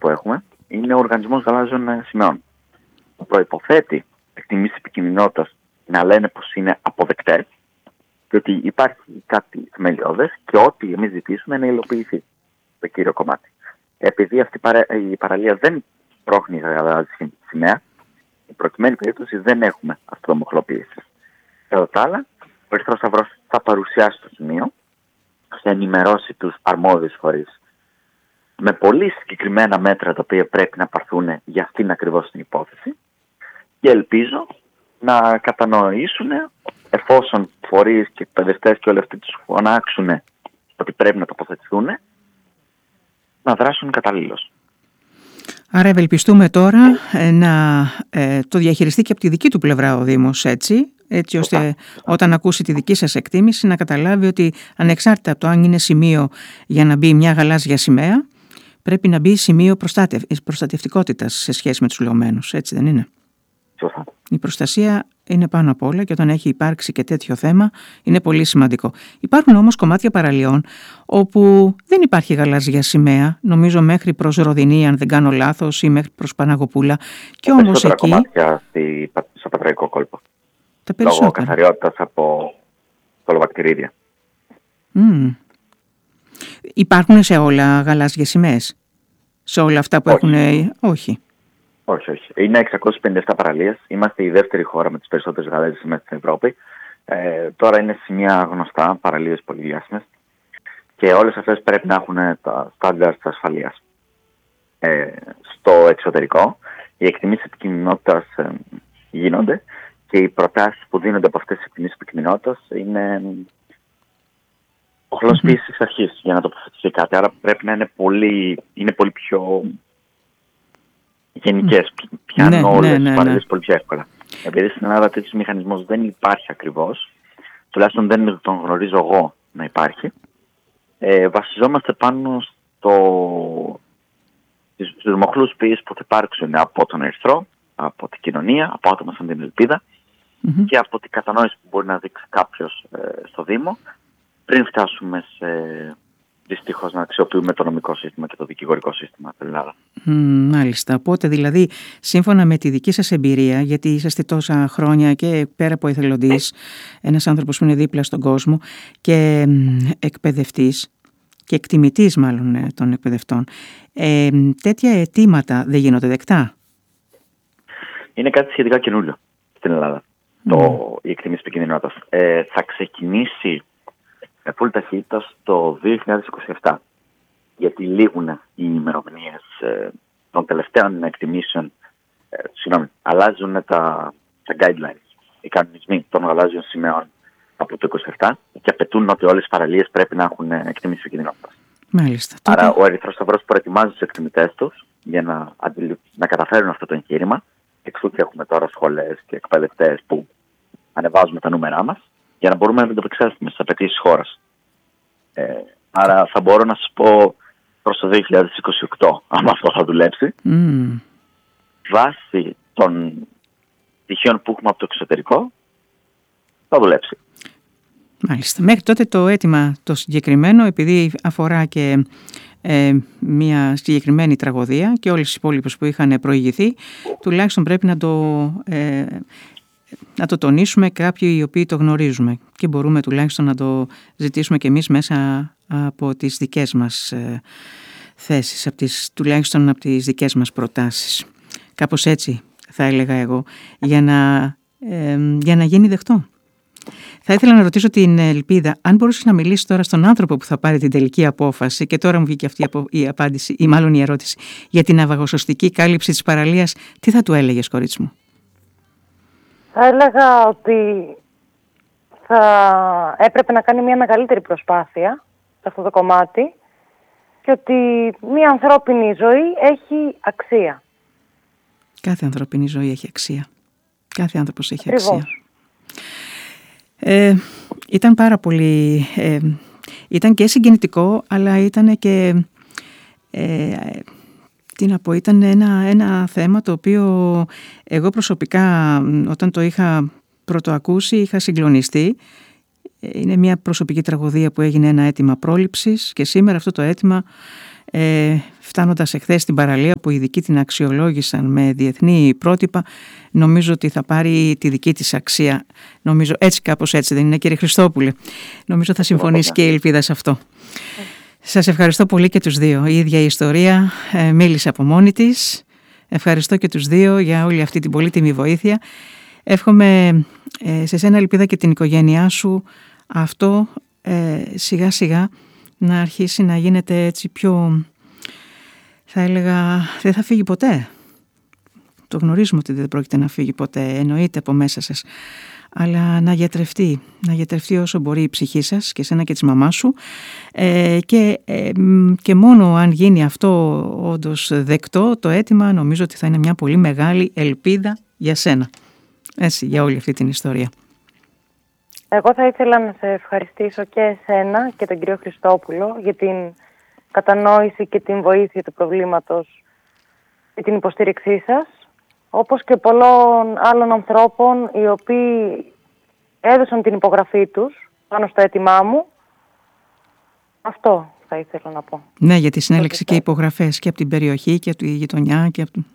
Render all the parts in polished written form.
που έχουμε είναι ο Οργανισμός Γαλάζιων Σημαίων. Προϋποθέτει εκτιμήσεις επικινδυνότητας να λένε πως είναι αποδεκτές, διότι υπάρχει κάτι θεμελιώδες και ό,τι εμείς ζητήσουμε να υλοποιηθεί το κύριο κομμάτι. Επειδή αυτή η παραλία δεν πρόχνει γαλάζια σημαία, στην προκειμένη περίπτωση δεν έχουμε αυτοδομοχλοποίηση. Κατά τα άλλα, ο Ερυθρός Σταυρός θα παρουσιάσει το σημείο, θα ενημερώσει τους αρμόδιους φορείς με πολύ συγκεκριμένα μέτρα τα οποία πρέπει να πάρθουν για αυτήν ακριβώς την υπόθεση και ελπίζω να κατανοήσουν, εφόσον φορείς και εκπαιδευτές και όλοι αυτοί τους φωνάξουν ότι πρέπει να τοποθετηθούν, να δράσουν καταλήλως. Άρα ευελπιστούμε τώρα να το διαχειριστεί και από τη δική του πλευρά ο Δήμος έτσι ώστε όταν ακούσει τη δική σας εκτίμηση να καταλάβει ότι ανεξάρτητα από το αν είναι σημείο για να μπει μια γαλάζια σημαία, πρέπει να μπει σημείο προστατευτικότητας σε σχέση με τους λεωμένους, έτσι δεν είναι? Σωστά. Η προστασία είναι πάνω απ' όλα και όταν έχει υπάρξει και τέτοιο θέμα είναι πολύ σημαντικό. Υπάρχουν όμως κομμάτια παραλιών όπου δεν υπάρχει γαλάζια σημαία, νομίζω μέχρι προς Ροδινή αν δεν κάνω λάθος ή μέχρι προς Παναγοπούλα. Και όμως εκεί... κομμάτια στο Πατραϊκό κόλπο. Τα περισσότερα. Λόγω καθαριότητας από κολοβακτηρίδια. Υπάρχουν σε όλα γαλάζιες σημαίες? Σε όλα αυτά που έχουν... Όχι. Όχι. Είναι 657 παραλίες. Είμαστε η δεύτερη χώρα με τις περισσότερες γαλάζιες σημαίες στην Ευρώπη. Τώρα είναι σημεία γνωστά, παραλίες πολύ διάσημες. Και όλες αυτές πρέπει να έχουν τα στάνταρ της ασφαλείας. Στο εξωτερικό, οι εκτιμήσεις επικινδυνότητας γίνονται και οι προτάσεις που δίνονται από αυτές τις εκτιμήσεις επικινδυνότητας είναι οχλωσποίηση εξ αρχής για να τοποθετηθεί κάτι. Άρα πρέπει να είναι πολύ πιο γενικές. Πιάνουν όλες τις παραλίες πολύ πιο εύκολα. Επειδή στην Ελλάδα τέτοιος μηχανισμός δεν υπάρχει ακριβώς, τουλάχιστον δεν τον γνωρίζω εγώ να υπάρχει, βασιζόμαστε πάνω στους μοχλούς ποιείς που θα υπάρξουν από τον Ερυθρό, από την κοινωνία, από άτομα σαν την Ελπίδα και από την κατανόηση που μπορεί να δείξει κάποιος στο Δήμο πριν φτάσουμε δυστυχώς να αξιοποιούμε το νομικό σύστημα και το δικηγορικό σύστημα στην Ελλάδα. Μάλιστα. Οπότε δηλαδή σύμφωνα με τη δική σας εμπειρία, γιατί είσαστε τόσα χρόνια και πέρα από εθελοντής, ένας άνθρωπος που είναι δίπλα στον κόσμο και εκπαιδευτής και εκτιμητής μάλλον των εκπαιδευτών, τέτοια αιτήματα δεν γίνονται δεκτά? Είναι κάτι σχετικά καινούριο στην Ελλάδα, η εκτίμηση επικινδυνότητας. Θα ξεκινήσει full ταχύτητα το 2027, γιατί λήγουν οι ημερομηνίες των τελευταίων εκτιμήσεων, αλλάζουν τα guidelines, οι κανονισμοί των γαλάζιων σημαίων από το 2027 και απαιτούν ότι όλες οι παραλίες πρέπει να έχουν εκτιμήσεις επικινδυνότητας. Μάλιστα. Άρα ο Ερυθρός Σταυρός προετοιμάζει τους εκτιμητές τους για να καταφέρουν αυτό το εγχείρημα. Εξού και έχουμε τώρα σχολές και εκπαιδευτές που ανεβάζουμε τα νούμερά μας για να μπορούμε να ανταπεξέλθουμε στις απαιτήσεις χώρας. Άρα θα μπορώ να σας πω προς το 2028 αν αυτό θα δουλέψει. Βάσει των στοιχείων που έχουμε από το εξωτερικό θα δουλέψει. Μάλιστα. Μέχρι τότε το αίτημα το συγκεκριμένο, επειδή αφορά και μια συγκεκριμένη τραγωδία και όλες οι υπόλοιπες που είχαν προηγηθεί, τουλάχιστον πρέπει να το τονίσουμε κάποιοι οι οποίοι το γνωρίζουμε και μπορούμε τουλάχιστον να το ζητήσουμε και εμείς μέσα από τις δικές μας θέσεις, τουλάχιστον από τις δικές μας προτάσεις. Κάπως έτσι θα έλεγα εγώ, για να γίνει δεκτό. Θα ήθελα να ρωτήσω την Ελπίδα, αν μπορούσε να μιλήσει τώρα στον άνθρωπο που θα πάρει την τελική απόφαση, και τώρα μου βγήκε αυτή η απάντηση, ή μάλλον η ερώτηση, για την αβαγοσωστική κάλυψη της παραλίας, τι θα του έλεγες, κορίτσι μου? Θα έλεγα ότι θα έπρεπε να κάνει μια μεγαλύτερη προσπάθεια σε αυτό το κομμάτι και ότι μια ανθρώπινη ζωή έχει αξία. Κάθε ανθρώπινη ζωή έχει αξία. Κάθε άνθρωπος έχει Ακριβώς. αξία. Ήταν πάρα πολύ... ήταν και συγκινητικό, αλλά ήταν και... τι να πω, ήταν ένα θέμα το οποίο εγώ προσωπικά όταν το είχα πρωτοακούσει είχα συγκλονιστεί. Είναι μια προσωπική τραγωδία που έγινε ένα αίτημα πρόληψης και σήμερα αυτό το αίτημα φτάνοντας εχθές στην παραλία που οι ειδικοί την αξιολόγησαν με διεθνή πρότυπα, νομίζω ότι θα πάρει τη δική της αξία. Νομίζω έτσι, κάπως έτσι δεν είναι, κύριε Χριστόπουλε? Νομίζω θα συμφωνήσει και η Ελπίδα σε αυτό. Σας ευχαριστώ πολύ και τους δύο. Η ίδια η ιστορία μίλησε από μόνη της. Ευχαριστώ και τους δύο για όλη αυτή την πολύτιμη βοήθεια. Εύχομαι σε σένα, Ελπίδα, και την οικογένειά σου αυτό σιγά σιγά να αρχίσει να γίνεται έτσι πιο, θα έλεγα, δεν θα φύγει ποτέ. Το γνωρίζουμε ότι δεν πρόκειται να φύγει ποτέ, εννοείται από μέσα σας. Αλλά να γιατρευτεί όσο μπορεί η ψυχή σας και εσένα και της μαμάς σου, και μόνο αν γίνει αυτό όντως δεκτό το αίτημα, νομίζω ότι θα είναι μια πολύ μεγάλη ελπίδα για σένα, έτσι, για όλη αυτή την ιστορία. Εγώ θα ήθελα να σε ευχαριστήσω και εσένα και τον κύριο Χριστόπουλο για την κατανόηση και την βοήθεια του προβλήματος και την υποστήριξή σας, όπως και πολλών άλλων ανθρώπων οι οποίοι έδωσαν την υπογραφή τους πάνω στο αίτημά μου. Αυτό θα ήθελα να πω. Ναι, γιατί συνέλεξε και υπογραφές και από την περιοχή και από τη γειτονιά και από...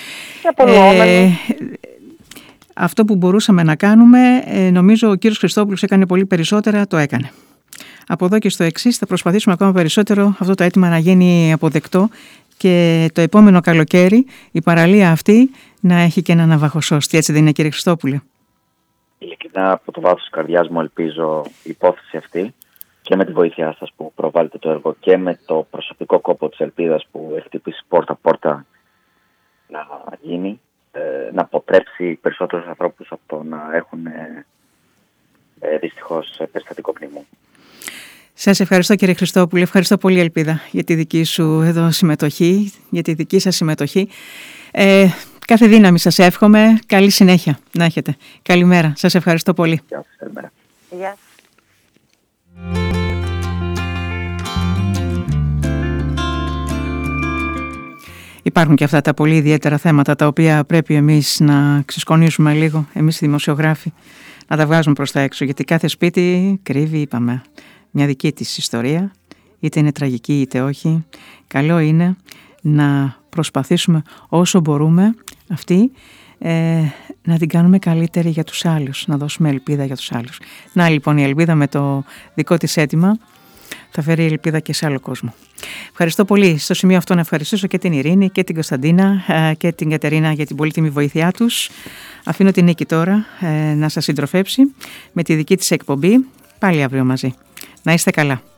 Αυτό που μπορούσαμε να κάνουμε, νομίζω ο κύριος Χριστόπουλος έκανε πολύ περισσότερα, το έκανε. Από εδώ και στο εξής θα προσπαθήσουμε ακόμα περισσότερο αυτό το αίτημα να γίνει αποδεκτό και το επόμενο καλοκαίρι η παραλία αυτή να έχει και ένα ναυαγοσώστη. Έτσι δεν είναι, κύριε Χριστόπουλε? Ειλικρινά, από το βάθος της καρδιάς μου ελπίζω η υπόθεση αυτή, και με τη βοήθειά σας που προβάλλετε το έργο και με το προσωπικό κόπο της Ελπίδας που έχει χτυπήσει πόρτα-πόρτα, να γίνει, να αποτρέψει περισσότερους ανθρώπους από το να έχουν δυστυχώς περιστατικό πνιγμού. Σας ευχαριστώ, κύριε Χριστόπουλε. Ευχαριστώ πολύ, Ελπίδα, για τη δική σου εδώ συμμετοχή, για τη δική σας συμμετοχή. Κάθε δύναμη σας εύχομαι. Καλή συνέχεια να έχετε. Καλημέρα. Σας ευχαριστώ πολύ. Γεια σας, καλημέρα. Γεια. Υπάρχουν και αυτά τα πολύ ιδιαίτερα θέματα τα οποία πρέπει εμείς να ξεσκονίσουμε λίγο, εμείς οι δημοσιογράφοι, να τα βγάζουμε προς τα έξω, γιατί κάθε σπίτι κρύβει, είπαμε, μια δική της ιστορία, είτε είναι τραγική είτε όχι. Καλό είναι να προσπαθήσουμε όσο μπορούμε αυτή να την κάνουμε καλύτερη για τους άλλους, να δώσουμε ελπίδα για τους άλλους. Να λοιπόν, η Ελπίδα με το δικό της αίτημα θα φέρει ελπίδα και σε άλλο κόσμο. Ευχαριστώ πολύ. Στο σημείο αυτό να ευχαριστήσω και την Ειρήνη και την Κωνσταντίνα και την Κατερίνα για την πολύτιμη βοήθειά τους. Αφήνω την Νίκη τώρα να σας συντροφέψει με τη δική της εκπομπή. Πάλι αύριο μαζί. Να είστε καλά.